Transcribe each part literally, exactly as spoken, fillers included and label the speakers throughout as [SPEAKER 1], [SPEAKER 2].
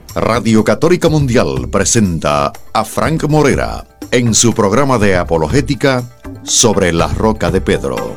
[SPEAKER 1] Radio Católica Mundial presenta a Frank Morera en su programa de apologética Sobre la Roca de Pedro.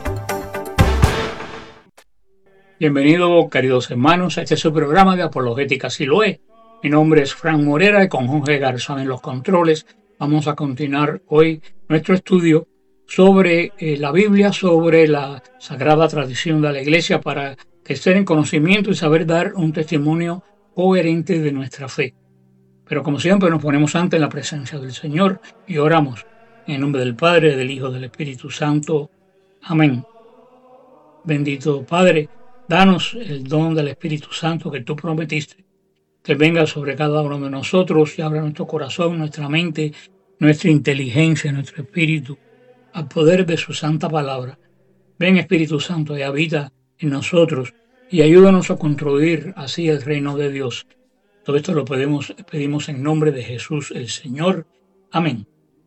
[SPEAKER 2] Bienvenidos, queridos hermanos, a este es su programa de apologética Siloé. Mi nombre es Frank Morera y con Jorge Garzón en los controles vamos a continuar hoy nuestro estudio sobre eh, la Biblia, sobre la sagrada tradición de la Iglesia, para que estén en conocimiento y saber dar un testimonio coherente de nuestra fe. Pero como siempre nos ponemos ante la presencia del Señor y oramos en el nombre del Padre, del Hijo, del Espíritu Santo. Amén. Bendito Padre, danos el don del Espíritu Santo que tú prometiste, que venga sobre cada uno de nosotros y abra nuestro corazón, nuestra mente, nuestra inteligencia, nuestro espíritu, al poder de su santa palabra. Ven, Espíritu Santo, y habita en nosotros y ayúdanos a construir así el reino de Dios. Todo esto lo podemos, pedimos en nombre de Jesús el Señor. Amén.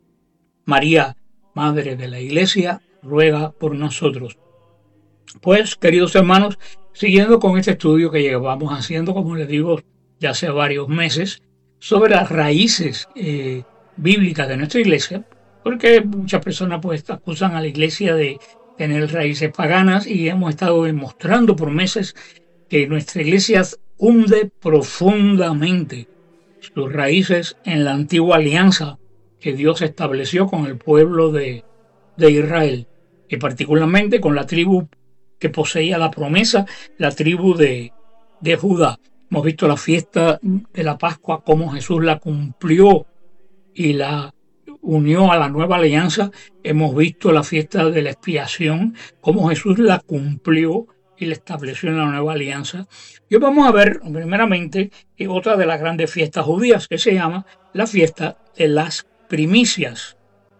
[SPEAKER 2] María, Madre de la Iglesia, ruega por nosotros. Pues, queridos hermanos, siguiendo con este estudio que llevamos haciendo, como les digo, ya hace varios meses, sobre las raíces eh, bíblicas de nuestra iglesia, porque muchas personas pues acusan a la iglesia de tener raíces paganas, y hemos estado demostrando por meses que nuestra iglesia hunde profundamente sus raíces en la antigua alianza que Dios estableció con el pueblo de, de Israel, y particularmente con la tribu que poseía la promesa, la tribu de, de Judá. Hemos visto la fiesta de la Pascua, cómo Jesús la cumplió y la unió a la nueva alianza. Hemos visto la fiesta de la expiación, cómo Jesús la cumplió y la estableció en la nueva alianza. Y hoy vamos a ver, primeramente, otra de las grandes fiestas judías, que se llama la fiesta de las primicias.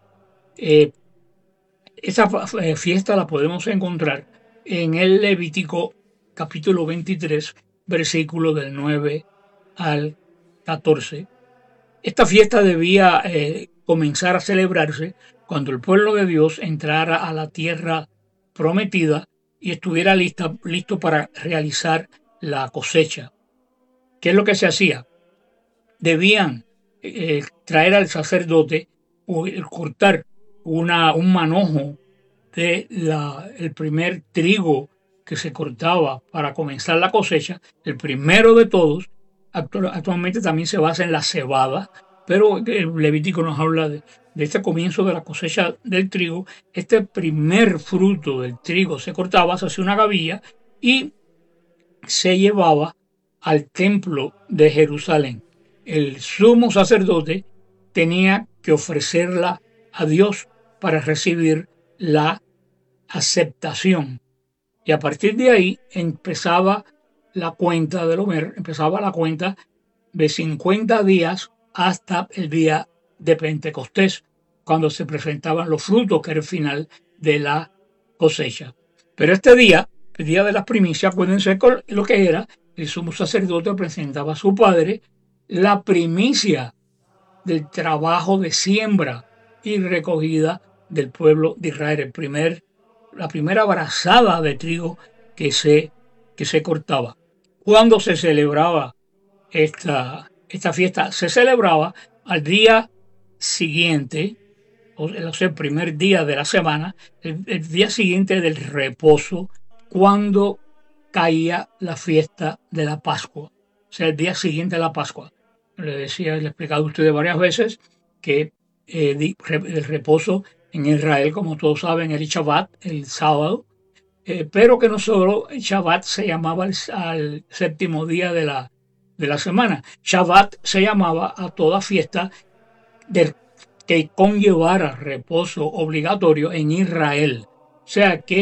[SPEAKER 2] Eh, esta fiesta la podemos encontrar en el Levítico capítulo veintitrés, versículo del nueve al catorce. Esta fiesta debía eh, comenzar a celebrarse cuando el pueblo de Dios entrara a la tierra prometida y estuviera lista, listo para realizar la cosecha. ¿Qué es lo que se hacía? Debían eh, traer al sacerdote o cortar una, un manojo de la, el primer trigo que se cortaba para comenzar la cosecha, el primero de todos. Actualmente también se basa en la cebada, pero el Levítico nos habla de, de este comienzo de la cosecha del trigo. Este primer fruto del trigo se cortaba, se hacía una gavilla y se llevaba al templo de Jerusalén. El sumo sacerdote tenía que ofrecerla a Dios para recibir la aceptación. Y a partir de ahí empezaba la cuenta del Homer, empezaba la cuenta de cincuenta días hasta el día de Pentecostés, cuando se presentaban los frutos, que era el final de la cosecha. Pero este día, el día de las primicias, acuérdense lo que era: el sumo sacerdote presentaba a su padre la primicia del trabajo de siembra y recogida del pueblo de Israel, el primer, la primera brazada de trigo que se, que se cortaba. Cuando se celebraba esta, esta fiesta, se celebraba al día siguiente, o sea, el primer día de la semana, el, el día siguiente del reposo, cuando caía la fiesta de la Pascua, o sea, el día siguiente de la Pascua. Le decía, le he explicado a ustedes varias veces que eh, el reposo en Israel, como todos saben, era el Shabbat, el sábado, eh, pero que no solo el Shabbat se llamaba al, al séptimo día de la, de la semana. Shabbat se llamaba a toda fiesta del, que conllevara reposo obligatorio en Israel. O sea que